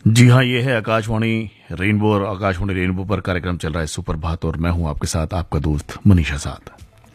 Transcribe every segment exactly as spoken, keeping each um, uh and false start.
जी हाँ, ये है आकाशवाणी रेनबो और आकाशवाणी रेनबो पर कार्यक्रम चल रहा है सुप्रभात और मैं हूं आपके साथ आपका दोस्त मनीष आजाद।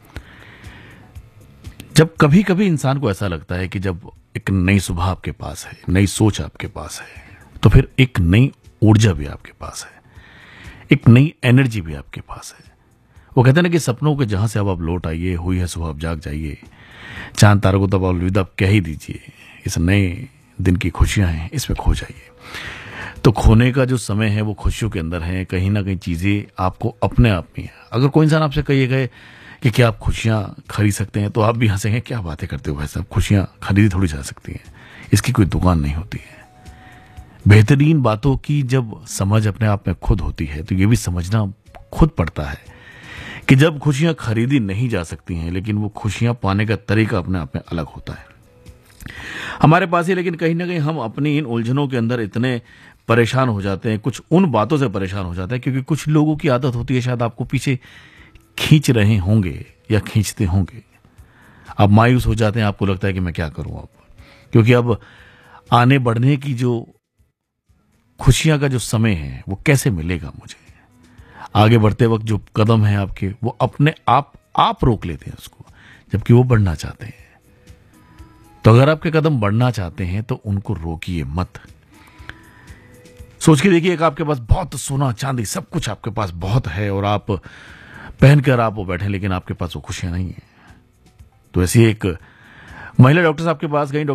जब कभी कभी इंसान को ऐसा लगता है कि जब एक नई सुबह आपके पास है, नई सोच आपके पास है, तो फिर एक नई ऊर्जा भी आपके पास है, एक नई एनर्जी भी आपके पास है। वो कहते हैं ना कि सपनों के जहां से अब आप लौट आइए, हुई है सुबह अब जाग जाइए, चांद तारों को तब अलविदा कह ही दीजिए, इस नए दिन की खुशियां हैं इसमें खो जाइए। तो खोने का जो समय है वो खुशियों के अंदर है। कहीं ना कहीं चीजें आपको अपने आप में है। अगर कोई इंसान आपसे कहिए गए कि क्या आप खुशियां खरीद सकते हैं, तो आप भी हंसेंगे, क्या बातें करते हो भाई साहब, खुशियां खरीदी थोड़ी जा सकती हैं, इसकी कोई दुकान नहीं होती है। बेहतरीन बातों की जब समझ अपने आप में खुद होती है तो ये भी समझना खुद पड़ता है कि जब खुशियां खरीदी नहीं जा सकती हैं, लेकिन वो खुशियां पाने का तरीका अपने आप में अलग होता है हमारे पास ही। लेकिन कहीं ना कहीं हम अपनी इन उलझनों के अंदर इतने परेशान हो जाते हैं, कुछ उन बातों से परेशान हो जाते हैं क्योंकि कुछ लोगों की आदत होती है, शायद आपको पीछे खींच रहे होंगे या खींचते होंगे। आप मायूस हो जाते हैं, आपको लगता है कि मैं क्या करूं अब, क्योंकि अब आने बढ़ने की जो खुशियां का जो समय है वो कैसे मिलेगा मुझे। आगे बढ़ते वक्त जो कदम है आपके, वो अपने आप आप रोक लेते हैं उसको, जबकि वो बढ़ना चाहते हैं। तो अगर आपके कदम बढ़ना चाहते हैं तो उनको रोकिए मत। सोच के देखिए, एक आपके पास बहुत सोना चांदी सब कुछ आपके पास बहुत है और आप पहनकर आप वो बैठे, लेकिन आपके पास वो खुशियां नहीं है। तो ऐसी एक महिला डॉक्टर साहब के पास गई।